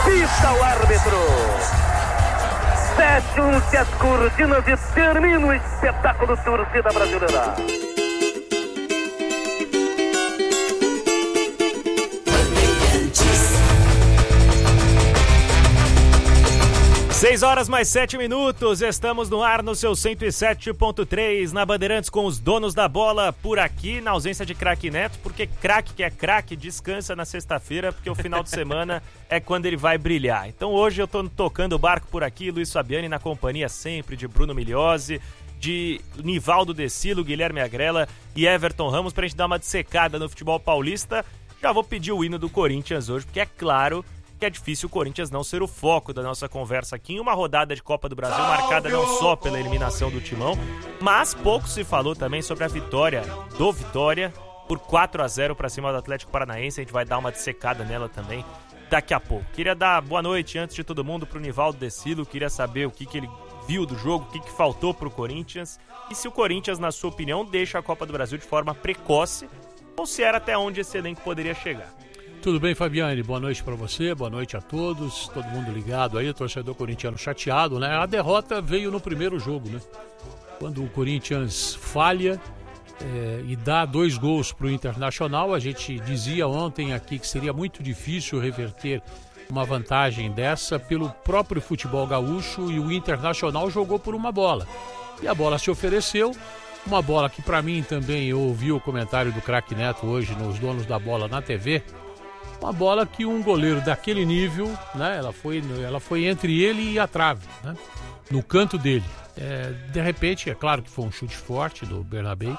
Apita o árbitro. Fecham-se as cortinas e termina o espetáculo torcida brasileira. 6:07, estamos no ar no seu 107.3, na Bandeirantes com os donos da bola por aqui, na ausência de craque Neto, porque craque que é craque descansa na sexta-feira, porque o final de semana é quando ele vai brilhar. Então hoje eu tô tocando o barco por aqui, Luiz Fabiani na companhia sempre de Bruno Migliozzi, de Nivaldo Decilo, Guilherme Agrella e Everton Ramos, pra gente dar uma dissecada no futebol paulista. Já vou pedir o hino do Corinthians hoje, porque é claro que é difícil o Corinthians não ser o foco da nossa conversa aqui em uma rodada de Copa do Brasil marcada não só pela eliminação do Timão, mas pouco se falou também sobre a vitória do Vitória por 4-0 para cima do Atlético Paranaense. A gente vai dar uma dissecada nela também daqui a pouco. Queria dar boa noite antes de todo mundo pro Nivaldo Decilo, queria saber o que ele viu do jogo, o que faltou pro Corinthians e se o Corinthians, na sua opinião, deixa a Copa do Brasil de forma precoce ou se era até onde esse elenco poderia chegar. Tudo bem, Fabiane? Boa noite para você, boa noite a todos, todo mundo ligado aí, o torcedor corintiano chateado, né? A derrota veio no primeiro jogo, né? Quando o Corinthians falha e dá 2 gols pro Internacional, a gente dizia ontem aqui que seria muito difícil reverter uma vantagem dessa pelo próprio futebol gaúcho e o Internacional jogou por uma bola. E a bola se ofereceu, uma bola que para mim também, eu ouvi o comentário do craque Neto hoje nos Donos da Bola na TV, uma bola que um goleiro daquele nível, né, ela foi entre ele e a trave, né, no canto dele. De repente, é claro que foi um chute forte do Bernabé,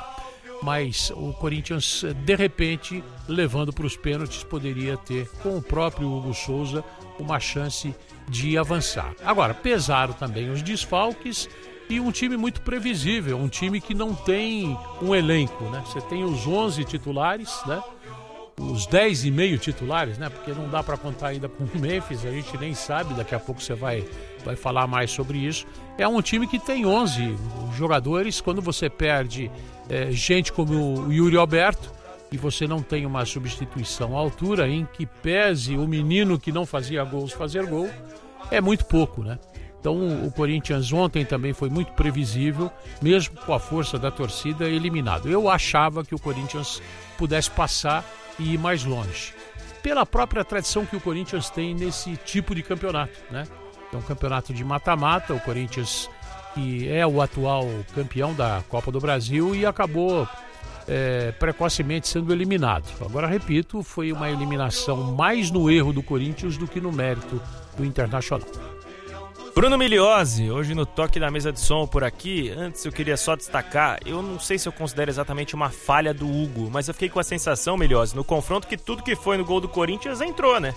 mas o Corinthians, de repente, levando para os pênaltis, poderia ter, com o próprio Hugo Souza, uma chance de avançar. Agora, pesaram também os desfalques e um time muito previsível, um time que não tem um elenco, né? Você tem os 11 titulares, né? Os 10,5 titulares, né? Porque não dá para contar ainda com o Memphis, a gente nem sabe, daqui a pouco você vai falar mais sobre isso. É um time que tem 11 jogadores, quando você perde gente como o Yuri Alberto e você não tem uma substituição à altura em que pese o menino que não fazia gols fazer gol, é muito pouco, né? Então o Corinthians ontem também foi muito previsível, mesmo com a força da torcida, eliminado. Eu achava que o Corinthians pudesse passar e ir mais longe, pela própria tradição que o Corinthians tem nesse tipo de campeonato, né? É um campeonato de mata-mata, o Corinthians que é o atual campeão da Copa do Brasil e acabou precocemente sendo eliminado. Agora, repito, foi uma eliminação mais no erro do Corinthians do que no mérito do Internacional. Bruno Migliozzi, hoje no toque da mesa de som por aqui. Antes eu queria só destacar, eu não sei se eu considero exatamente uma falha do Hugo, mas eu fiquei com a sensação, Migliozzi, no confronto que tudo que foi no gol do Corinthians entrou, né?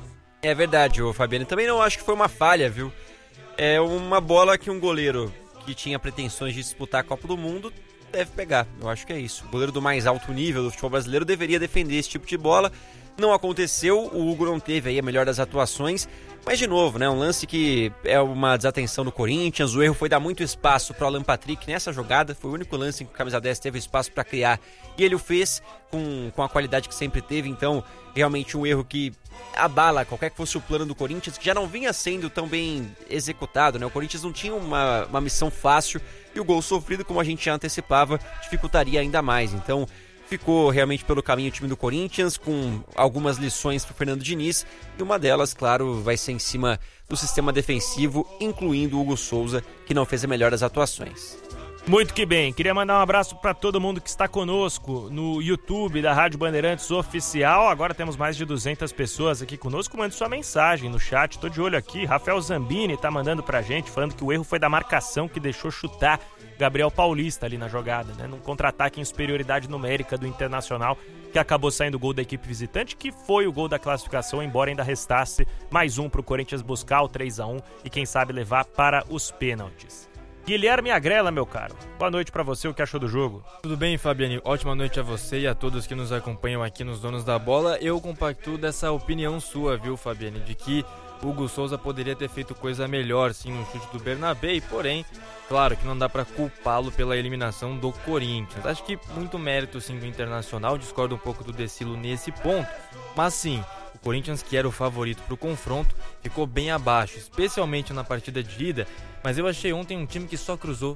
É verdade, ô Fabiano, também não acho que foi uma falha, viu? É uma bola que um goleiro que tinha pretensões de disputar a Copa do Mundo deve pegar, eu acho que é isso. O goleiro do mais alto nível do futebol brasileiro deveria defender esse tipo de bola. Não aconteceu, o Hugo não teve aí a melhor das atuações, mas de novo, né, um lance que é uma desatenção do Corinthians, o erro foi dar muito espaço para o Alan Patrick nessa jogada, foi o único lance em que o camisa 10 teve espaço para criar e ele o fez com a qualidade que sempre teve, então realmente um erro que abala qualquer que fosse o plano do Corinthians, que já não vinha sendo tão bem executado, né, o Corinthians não tinha uma missão fácil e o gol sofrido, como a gente já antecipava, dificultaria ainda mais, então ficou realmente pelo caminho o time do Corinthians, com algumas lições para o Fernando Diniz, e uma delas, claro, vai ser em cima do sistema defensivo, incluindo o Hugo Souza, que não fez a melhor das atuações. Muito que bem, queria mandar um abraço para todo mundo que está conosco no YouTube da Rádio Bandeirantes Oficial. Agora temos mais de 200 pessoas aqui conosco. Mande sua mensagem no chat, tô de olho aqui. Rafael Zambini tá mandando pra gente, falando que o erro foi da marcação que deixou chutar Gabriel Paulista ali na jogada, né? Num contra-ataque em superioridade numérica do Internacional, que acabou saindo o gol da equipe visitante, que foi o gol da classificação, embora ainda restasse mais um pro Corinthians buscar o 3-1 e quem sabe levar para os pênaltis. Guilherme Agrella, meu caro, boa noite pra você, o que achou do jogo? Tudo bem, Fabiane? Ótima noite a você e a todos que nos acompanham aqui nos Donos da Bola. Eu compactuo dessa opinião sua, viu, Fabiane, de que Hugo Souza poderia ter feito coisa melhor, sim, no chute do Bernabé, porém, claro que não dá pra culpá-lo pela eliminação do Corinthians. Acho que muito mérito, sim, do Internacional, discordo um pouco do Decilo nesse ponto, mas sim, o Corinthians, que era o favorito para o confronto, ficou bem abaixo, especialmente na partida de ida, mas eu achei ontem um time que só cruzou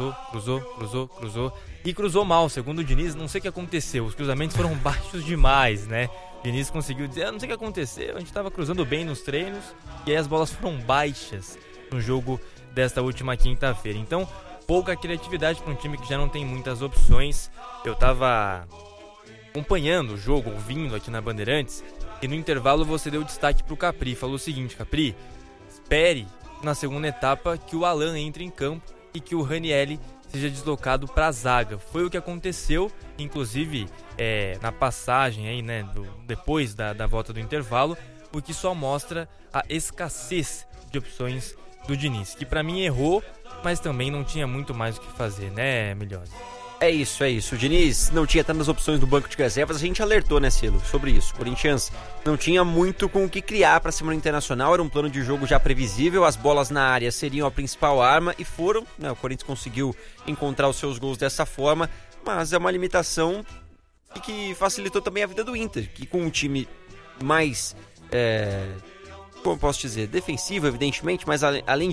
e cruzou mal, segundo o Diniz. Não sei o que aconteceu, os cruzamentos foram baixos demais, né? O Diniz conseguiu dizer, não sei o que aconteceu, a gente estava cruzando bem nos treinos e aí as bolas foram baixas no jogo desta última quinta-feira. Então, pouca criatividade para um time que já não tem muitas opções. Eu estava acompanhando o jogo, ouvindo aqui na Bandeirantes, e no intervalo você deu destaque para o Capri. Falou o seguinte: Capri, espere na segunda etapa que o Alan entre em campo e que o Ranieri seja deslocado para a zaga. Foi o que aconteceu, inclusive na passagem aí, né, depois da volta do intervalo, o que só mostra a escassez de opções do Diniz, que para mim errou, mas também não tinha muito mais o que fazer, né, Milhose? É isso. O Diniz não tinha tantas opções no banco de reservas, a gente alertou, né, Celo, sobre isso. O Corinthians não tinha muito com o que criar para cima do Internacional, era um plano de jogo já previsível, as bolas na área seriam a principal arma e foram, né, o Corinthians conseguiu encontrar os seus gols dessa forma, mas é uma limitação que facilitou também a vida do Inter, que com um time mais, como eu posso dizer, defensivo, evidentemente, mas além